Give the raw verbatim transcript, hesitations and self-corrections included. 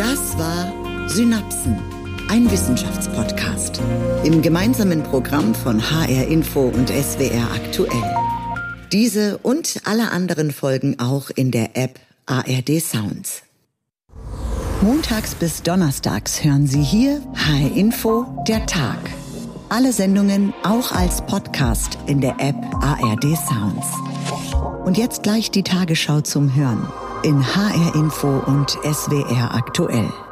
Das war Synapsen, ein Wissenschaftspodcast im gemeinsamen Programm von H R Info und S W R aktuell. Diese und alle anderen Folgen auch in der App A R D Sounds. Montags bis donnerstags hören Sie hier H R Info, der Tag. Alle Sendungen auch als Podcast in der App A R D Sounds. Und jetzt gleich die Tagesschau zum Hören in H R Info und S W R aktuell.